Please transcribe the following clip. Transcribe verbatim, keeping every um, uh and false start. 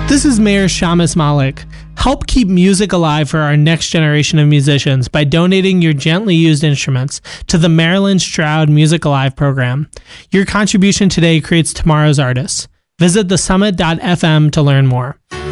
This is Mayor Shamus Malik. Help keep music alive for our next generation of musicians by donating your gently used instruments to the Marilyn Stroud Music Alive program. Your contribution today creates tomorrow's artists. Visit the summit dot f m to learn more.